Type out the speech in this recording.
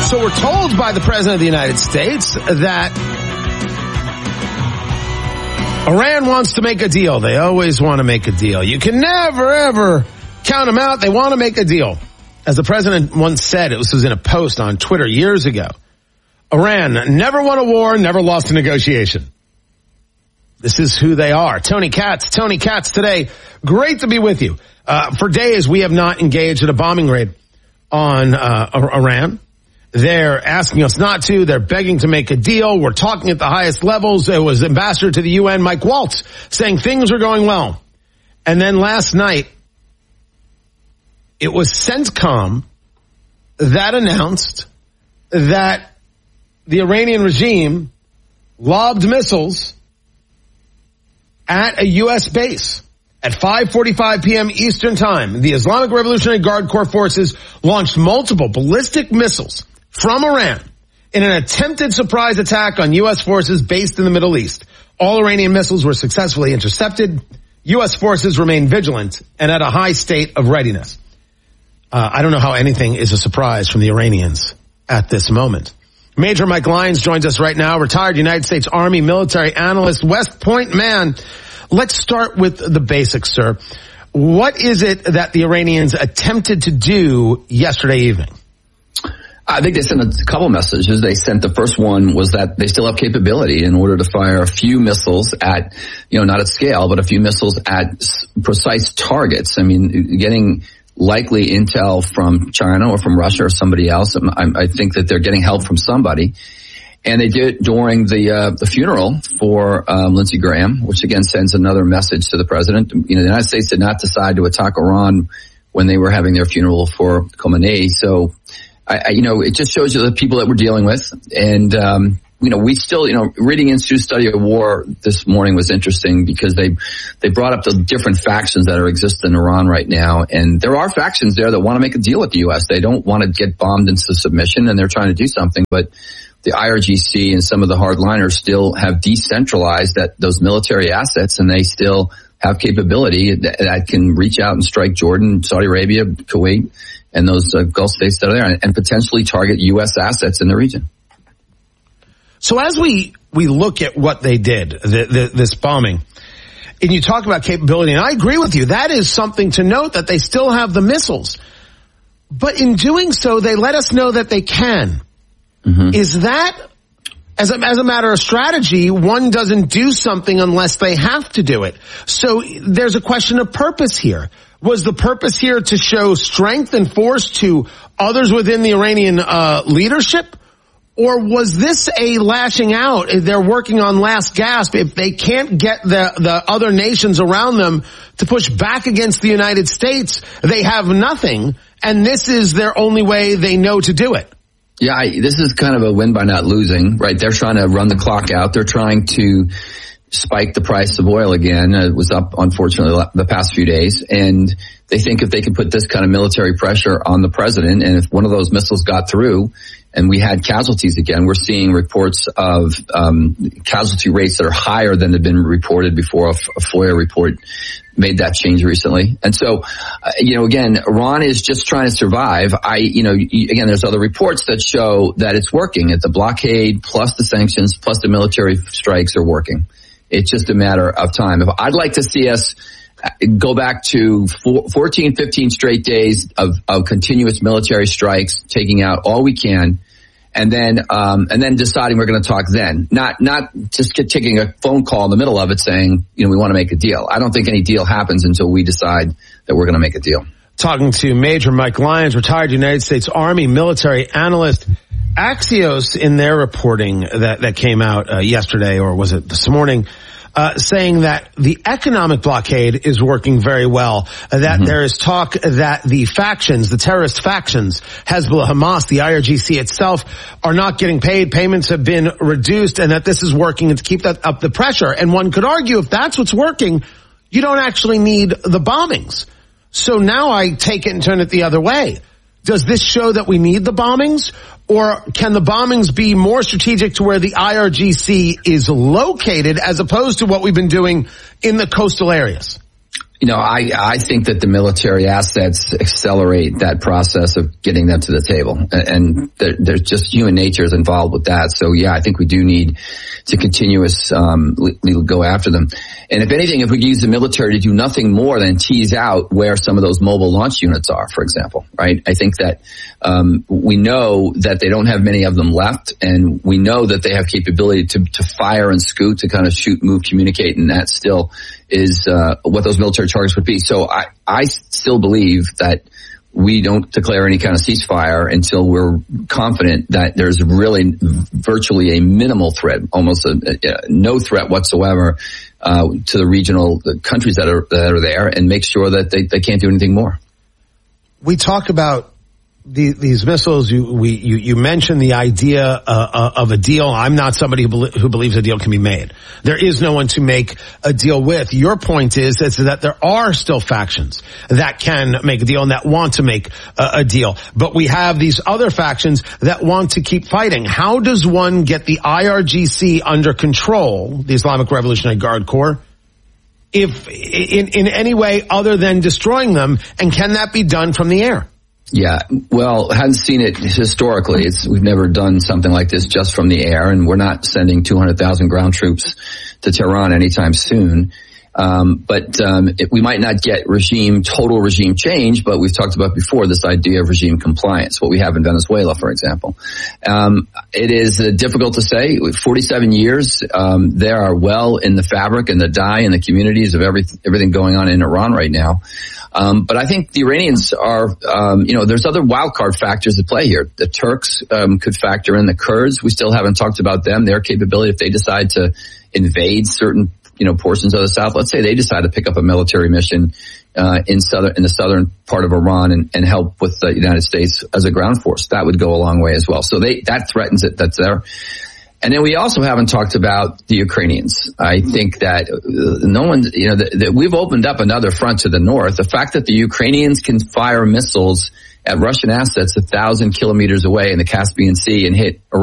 So we're told by the President of the United States that Iran wants to make a deal. They always want to make a deal. You can never, ever count them out. They want to make a deal. As the President once said, it was in a post on Twitter years ago, Iran never won a war, never lost a negotiation. This is who they are. Tony Katz today. Great to be with you. For days, we have not engaged in a bombing raid on Iran. They're asking us not to. They're begging to make a deal. We're talking at the highest levels. It was Ambassador to the UN, Mike Waltz, saying things are going well. And then last night, it was CENTCOM that announced that the Iranian regime lobbed missiles at a U.S. base. At 5:45 p.m. Eastern Time, the Islamic Revolutionary Guard Corps forces launched multiple ballistic missiles from Iran in an attempted surprise attack on U.S. forces based in the Middle East. All Iranian missiles were successfully intercepted. U.S. forces remain vigilant and at a high state of readiness. I don't know how anything is a surprise from the Iranians at this moment. Major Mike Lyons joins us right now, retired United States Army military analyst, West Point man. Let's start with the basics, sir. What is it that the Iranians attempted to do yesterday evening? I think they sent a couple messages. They sent the first one was that they still have capability in order to fire a few missiles at, not at scale, but a few missiles at precise targets. I mean, getting likely intel from China or from Russia or somebody else. I think that they're getting help from somebody. And they did it during the funeral for Lindsey Graham, which again sends another message to the president. The United States did not decide to attack Iran when they were having their funeral for Khamenei. So, it just shows you the people that we're dealing with. And, we still, reading Institute Study of War this morning was interesting because they brought up the different factions that are existing in Iran right now. And there are factions there that want to make a deal with the U.S. They don't want to get bombed into submission, and they're trying to do something, but the IRGC and some of the hardliners still have decentralized those military assets, and they still have capability that can reach out and strike Jordan, Saudi Arabia, Kuwait, and those Gulf states that are there, and potentially target U.S. assets in the region. So as we look at what they did, this bombing, and you talk about capability, and I agree with you, that is something to note that they still have the missiles. But in doing so, they let us know that they can. Mm-hmm. Is that, as a matter of strategy, one doesn't do something unless they have to do it. So there's a question of purpose here. Was the purpose here to show strength and force to others within the Iranian leadership? Or was this a lashing out? They're working on last gasp. If they can't get the other nations around them to push back against the United States, they have nothing. And this is their only way they know to do it. Yeah, this is kind of a win by not losing, right? They're trying to run the clock out. They're trying to spike the price of oil again. It was up, unfortunately, the past few days. And they think if they can put this kind of military pressure on the president, and if one of those missiles got through and we had casualties again, we're seeing reports of casualty rates that are higher than had been reported before. A FOIA report made that change recently. And so, again, Iran is just trying to survive. Again, there's other reports that show that it's working. That the blockade plus the sanctions plus the military strikes are working. It's just a matter of time. I'd like to see us go back to 14, 15 straight days of continuous military strikes, taking out all we can, and then deciding we're going to talk then. Not just taking a phone call in the middle of it saying, we want to make a deal. I don't think any deal happens until we decide that we're going to make a deal. Talking to Major Mike Lyons, retired United States Army military analyst. Axios, in their reporting that came out yesterday, or was it this morning, saying that the economic blockade is working very well, that there is talk that the factions, the terrorist factions, Hezbollah, Hamas, the IRGC itself, are not getting paid, payments have been reduced, and that this is working to keep that up the pressure. And one could argue if that's what's working, you don't actually need the bombings. So now I take it and turn it the other way. Does this show that we need the bombings? Or can the bombings be more strategic to where the IRGC is located as opposed to what we've been doing in the coastal areas? I think that the military assets accelerate that process of getting them to the table, and there's just human nature is involved with that. So yeah, I think we do need to continuously go after them. And if anything, if we use the military to do nothing more than tease out where some of those mobile launch units are, for example, right? I think that we know that they don't have many of them left, and we know that they have capability to fire and scoot, to kind of shoot, move, communicate, and that still is what those military targets would be. So I still believe that we don't declare any kind of ceasefire until we're confident that there's really virtually a minimal threat, almost no threat whatsoever to the regional countries that are there, and make sure that they can't do anything more. We talk about these missiles. You mentioned the idea of a deal. I'm not somebody who believes a deal can be made. There is no one to make a deal with. Your point is that there are still factions that can make a deal and that want to make a deal. But we have these other factions that want to keep fighting. How does one get the IRGC under control, the Islamic Revolutionary Guard Corps, if in any way other than destroying them? And can that be done from the air? Yeah, well, hadn't seen it historically. We've never done something like this just from the air, and we're not sending 200,000 ground troops to Tehran anytime soon. We might not get total regime change, but we've talked about before this idea of regime compliance, what we have in Venezuela, for example. It is difficult to say. 47 years, they are well in the fabric and the dye and the communities of everything going on in Iran right now. But I think the Iranians are, there's other wildcard factors at play here. The Turks could factor in, the Kurds. We still haven't talked about them, their capability if they decide to invade certain, portions of the south. Let's say they decide to pick up a military mission in the southern part of Iran and help with the United States as a ground force. That would go a long way as well. So that threatens it. That's there. And then we also haven't talked about the Ukrainians. I think that that we've opened up another front to the north. The fact that the Ukrainians can fire missiles at Russian assets 1,000 kilometers away in the Caspian Sea and hit Iran